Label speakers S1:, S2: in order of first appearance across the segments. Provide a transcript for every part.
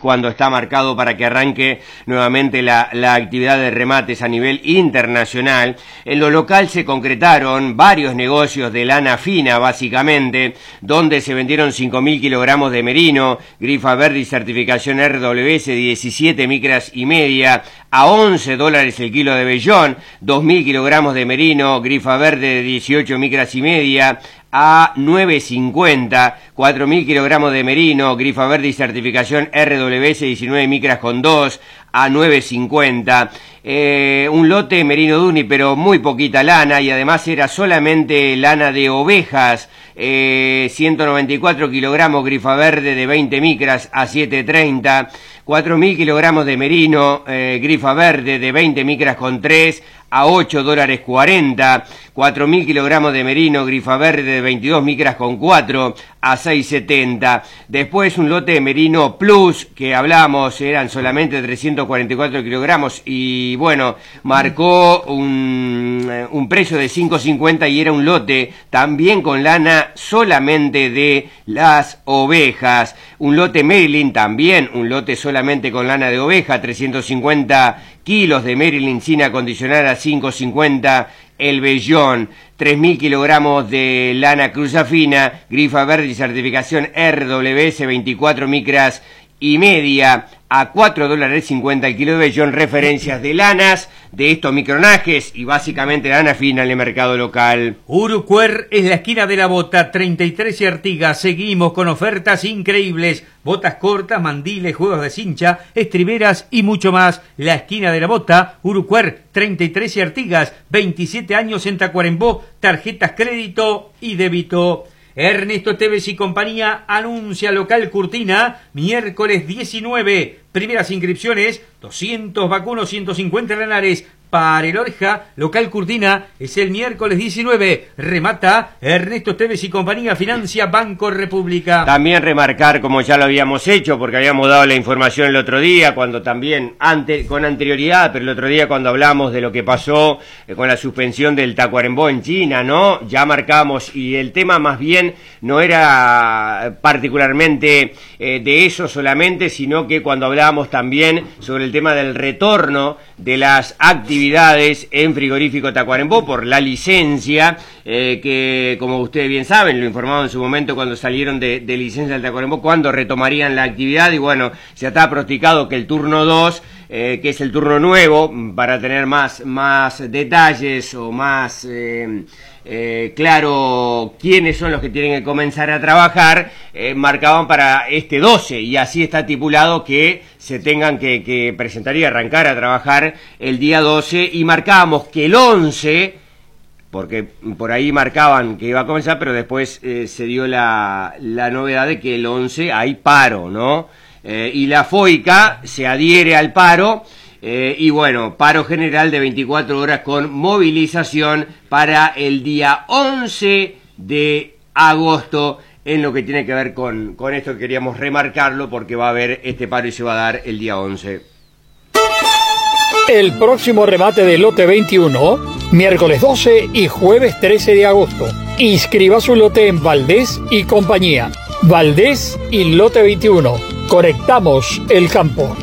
S1: cuando está marcado para que arranque nuevamente la actividad de remates a nivel internacional. En lo local se concretaron varios negocios de lana fina, básicamente, donde se vendieron 5.000 kilogramos de merino, grifa verde y certificación RWS 17 micras y media, a $11 el kilo de vellón, 2.000 kilogramos de merino, grifa verde de 18 micras y media, a $9.50, 4.000 kilogramos de merino, grifa verde y certificación RWS 19 micras con 2, a $9.50. Un lote merino duni, pero muy poquita lana, y además era solamente lana de ovejas, 194 kilogramos, grifa verde de 20 micras a $7.30, 4.000 kilogramos de merino, grifa verde de 20 micras con 3, a $8.40, 4.000 kilogramos de merino, grifa verde de 22 micras con 4, a $6.70. Después un lote de merino plus, que hablamos, eran solamente 344 kilogramos, y bueno, marcó un precio de $5.50 y era un lote también con lana solamente de las ovejas. Un lote Maryland también, un lote solamente con lana de oveja, 350 kilos de Maryland sin acondicionar a $5.50 el vellón, 3.000 kilogramos de lana cruza fina, grifa verde y certificación RWS 24 micras y media, a $4.50 el kilo de vellón. Referencias de lanas de estos micronajes y básicamente lana fina en el mercado local.
S2: Urucuer es la esquina de la bota, 33 y Artigas. Seguimos con ofertas increíbles: botas cortas, mandiles, juegos de cincha, estriberas y mucho más. La esquina de la bota, Urucuer, 33 y Artigas, 27 años en Tacuarembó, tarjetas crédito y débito. Ernesto Tevez y compañía anuncia local Curtina, miércoles 19, primeras inscripciones, 200 vacunos, 150 renares. Para el Orja, local Curtina, es el miércoles 19. Remata Ernesto Tevez y compañía, financia Banco República.
S1: También remarcar, como ya lo habíamos hecho, porque habíamos dado la información el otro día, cuando también, con anterioridad, pero el otro día cuando hablamos de lo que pasó con la suspensión del Tacuarembó en China, ¿no? Ya marcamos, y el tema más bien no era particularmente de eso solamente, sino que cuando hablábamos también sobre el tema del retorno de las actividades en Frigorífico Tacuarembó por la licencia, que como ustedes bien saben, lo informaban en su momento cuando salieron de licencia del Tacuarembó, cuando retomarían la actividad, y bueno, se está pronosticado que el turno 2, que es el turno nuevo, para tener más detalles o más claro quiénes son los que tienen que comenzar a trabajar, marcaban para este 12, y así está estipulado que se tengan que presentar y arrancar a trabajar el día 12, y marcábamos que el 11, porque por ahí marcaban que iba a comenzar, pero después se dio la novedad de que el 11 hay paro, ¿no? Y la FOICA se adhiere al paro, y bueno, paro general de 24 horas con movilización para el día 11 de agosto, en lo que tiene que ver con esto. Queríamos remarcarlo porque va a haber este paro y se va a dar el día 11.
S3: El próximo remate del lote 21, miércoles 12 y jueves 13 de agosto. Inscriba su lote en Valdés y compañía. Valdés y lote 21. Conectamos el campo.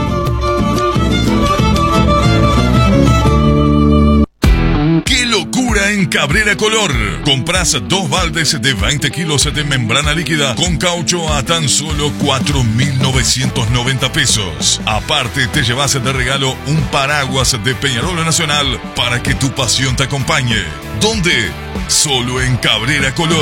S4: En Cabrera Color, compras 2 baldes de 20 kilos de membrana líquida con caucho a tan solo 4.990 pesos. Aparte, te llevas de regalo un paraguas de Peñarol Nacional para que tu pasión te acompañe. ¿Dónde? Solo en Cabrera Color.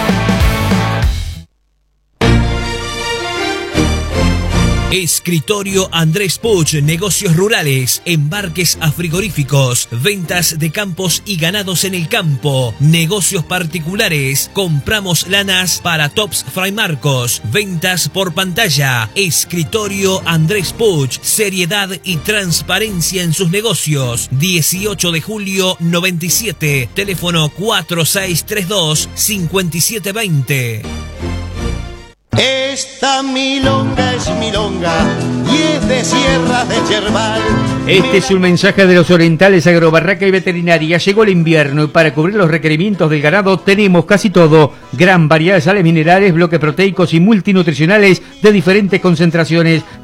S5: Escritorio Andrés Puch, negocios rurales, embarques a frigoríficos, ventas de campos y ganados en el campo, negocios particulares, compramos lanas para Tops Fray Marcos, ventas por pantalla. Escritorio Andrés Puch, seriedad y transparencia en sus negocios. 18 de julio 97, teléfono 4632-5720.
S6: Esta milonga es milonga y es de Sierra de Yerbal.
S2: Este es un mensaje de los orientales Agrobarraca y Veterinaria. Llegó el invierno y para cubrir los requerimientos del ganado tenemos casi todo. Gran variedad de sales minerales, bloques proteicos y multinutricionales de diferentes concentraciones.